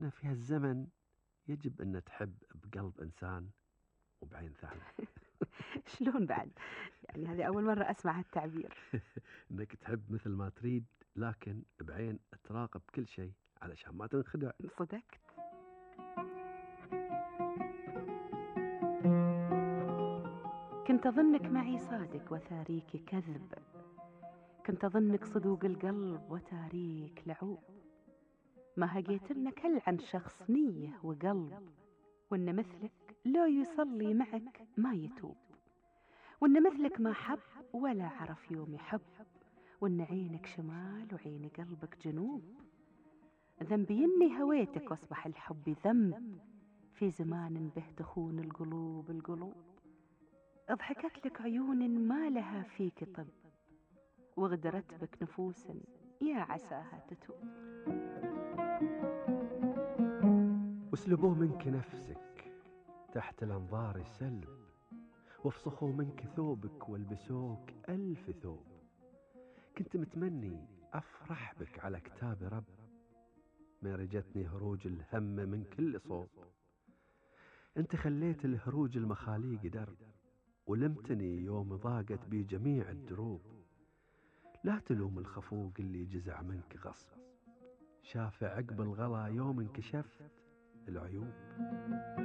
إن في هالزمن يجب أن تحب بقلب إنسان وبعين ثانية. شلون بعد؟ يعني هذه أول مرة أسمع هالتعبير. إنك تحب مثل ما تريد، لكن بعين تراقب كل شيء علشان ما تنخدع. صدقت. كنت أظنك معي صادق وتاريك كذب، كنت أظنك صدوق القلب وتاريك لعوب، ما هقيت لك هل عن شخص نية وقلب، وإن مثلك لو يصلي معك ما يتوب، وإن مثلك ما حب ولا عرف يوم يحب، وإن عينك شمال وعين قلبك جنوب. ذنبي إني هويتك واصبح الحب ذنب، في زمان به تخون القلوب. اضحكت لك عيون ما لها فيك طب، وغدرت بك نفوس يا عساها تتوب. واسلبوه منك نفسك تحت الأنظار سلب، وافسخوا منك ثوبك والبسوك 1000 ثوب. كنت متمني أفرح بك على كتاب رب، ما رجتني هروج الهم من كل صوب. انت خليت الهروج المخاليق درب، ولمتني يوم ضاقت بي جميع الدروب. لا تلوم الخفوق اللي جزع منك غصب، شافع عقب الغلا يوم انكشفت العيوب.